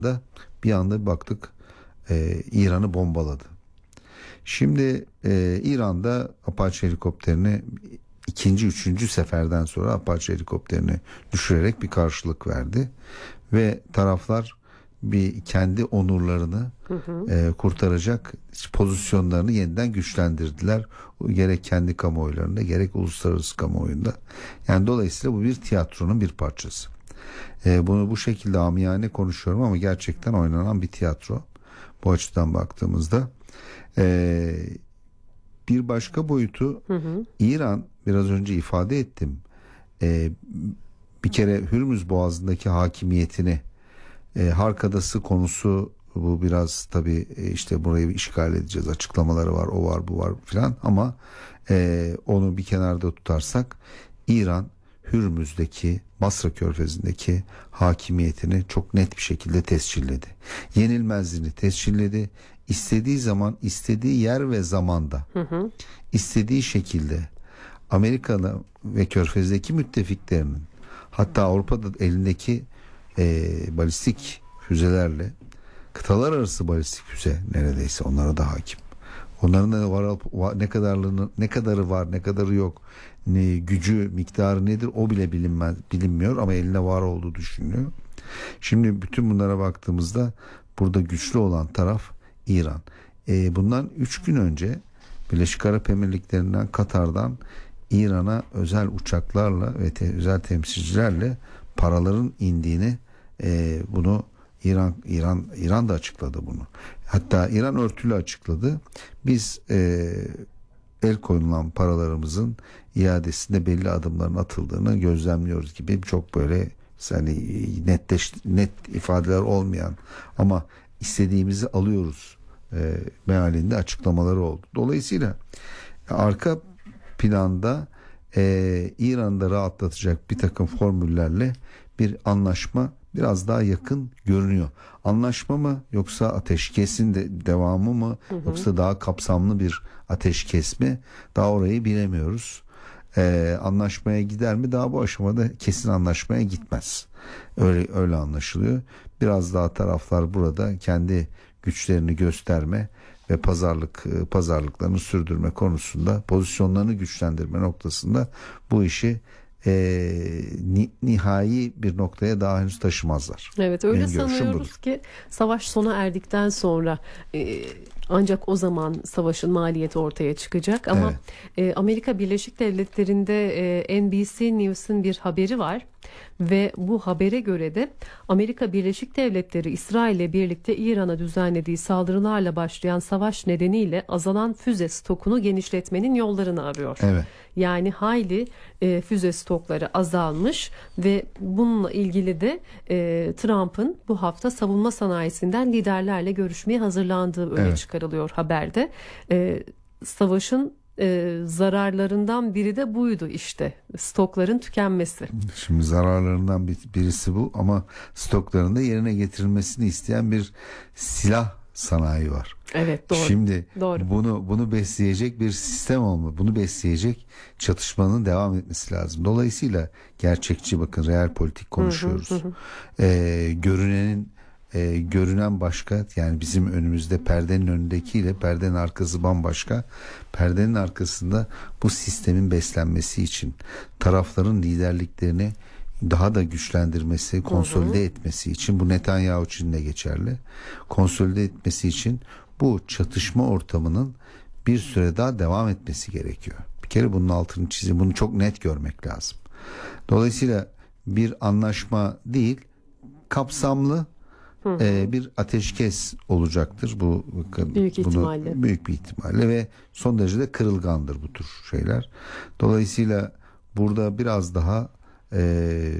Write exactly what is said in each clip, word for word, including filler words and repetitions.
da bir anda baktık e, İran'ı bombaladı. Şimdi e, İran'da Apache helikopterini ikinci, üçüncü seferden sonra Apache helikopterini düşürerek bir karşılık verdi. Ve taraflar bir kendi onurlarını Hı hı. e, kurtaracak pozisyonlarını yeniden güçlendirdiler. Gerek kendi kamuoylarında gerek uluslararası kamuoyunda. Yani dolayısıyla bu bir tiyatronun bir parçası. E, bunu bu şekilde amiyane konuşuyorum ama gerçekten oynanan bir tiyatro. Bu açıdan baktığımızda. E, bir başka boyutu Hı hı. İran, biraz önce ifade ettim. E, bir kere Hürmüz Boğazı'ndaki hakimiyetini, e, Harkadası konusu, bu biraz tabii e, işte burayı işgal edeceğiz açıklamaları var, o var bu var filan ama e, onu bir kenarda tutarsak İran Hürmüz'deki, Basra Körfezi'ndeki hakimiyetini çok net bir şekilde tescilledi. Yenilmezliğini tescilledi. İstediği zaman, istediği yer ve zamanda, Hı hı. istediği şekilde Amerika'da ve Körfez'deki müttefiklerinin, hatta Avrupa'da elindeki e, balistik füzelerle, kıtalar arası balistik füze neredeyse onlara da hakim. Onların da var, var ne kadarını, ne kadarı var, ne kadarı yok, ne gücü, miktarı nedir o bile bilinmez, bilinmiyor ama eline var olduğu düşünülüyor. Şimdi bütün bunlara baktığımızda burada güçlü olan taraf İran. E, bundan üç gün önce Birleşik Arap Emirlikleri'nden, Katar'dan İran'a özel uçaklarla ve te, özel temsilcilerle paraların indiğini, e, bunu İran İran İran da açıkladı bunu. Hatta İran örtülü açıkladı. Biz e, el koyulan paralarımızın iadesinde belli adımların atıldığını gözlemliyoruz gibi çok böyle hani netleş, net ifadeler olmayan ama istediğimizi alıyoruz e, mealinde açıklamaları oldu. Dolayısıyla arka planda e, İran'da rahatlatacak bir takım formüllerle bir anlaşma biraz daha yakın görünüyor. Anlaşma mı yoksa ateşkesin de devamı mı, Hı hı. yoksa daha kapsamlı bir ateşkes mi? Daha orayı bilemiyoruz. Ee, anlaşmaya gider mi? Daha bu aşamada kesin anlaşmaya gitmez. Öyle öyle anlaşılıyor. Biraz daha taraflar burada kendi güçlerini gösterme ve pazarlık pazarlıklarını sürdürme konusunda, pozisyonlarını güçlendirme noktasında bu işi e, ni, nihai bir noktaya daha henüz taşımazlar. Evet, öyle Benim görüşüm sanıyoruz budur. ki savaş sona erdikten sonra e, ancak o zaman savaşın maliyeti ortaya çıkacak. Ama Evet. e, Amerika Birleşik Devletleri'nde e, N B C News'un bir haberi var ve bu habere göre de Amerika Birleşik Devletleri İsrail'le birlikte İran'a düzenlediği saldırılarla başlayan savaş nedeniyle azalan füze stokunu genişletmenin yollarını arıyor. Evet. Yani hayli e, füze stokları azalmış ve bununla ilgili de e, Trump'ın bu hafta savunma sanayisinden liderlerle görüşmeye hazırlandığı öne Evet. çıkarılıyor haberde. E, savaşın e, zararlarından biri de buydu işte, stokların tükenmesi. Şimdi zararlarından bir, birisi bu ama stoklarının da yerine getirilmesini isteyen bir silah sanayi var. Evet, doğru. Şimdi Doğru. bunu bunu besleyecek bir sistem olmalı. Bunu besleyecek çatışmanın devam etmesi lazım. Dolayısıyla gerçekçi, bakın, real politik konuşuyoruz. Hı hı hı. Ee, görünenin e, görünen başka, yani bizim önümüzde perdenin önündekiyle perdenin arkası bambaşka. Perdenin arkasında bu sistemin beslenmesi için tarafların liderliklerini daha da güçlendirmesi, konsolide hı hı. etmesi için, bu Netanyahu için de geçerli. Konsolide etmesi için bu çatışma ortamının bir süre daha devam etmesi gerekiyor. Bir kere bunun altını çizeyim. Bunu çok net görmek lazım. Dolayısıyla bir anlaşma değil, kapsamlı Hı hı. e, bir ateşkes olacaktır. Bu büyük bunu, ihtimalle. Büyük bir ihtimalle ve son derece de kırılgandır bu tür şeyler. Dolayısıyla burada biraz daha e,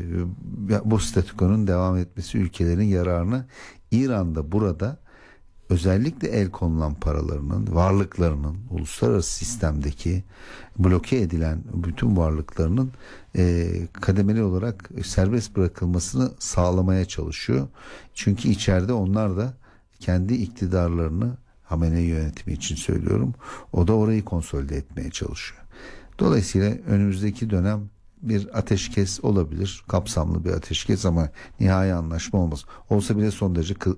bu statükonun devam etmesi ülkelerin yararına. İran'da burada özellikle el konulan paralarının, varlıklarının, uluslararası sistemdeki bloke edilen bütün varlıklarının e, kademeli olarak serbest bırakılmasını sağlamaya çalışıyor. Çünkü içeride onlar da kendi iktidarlarını, Hamenei yönetimi için söylüyorum, o da orayı konsolide etmeye çalışıyor. Dolayısıyla önümüzdeki dönem bir ateşkes olabilir, kapsamlı bir ateşkes ama nihai anlaşma olmaz. Olsa bile son derece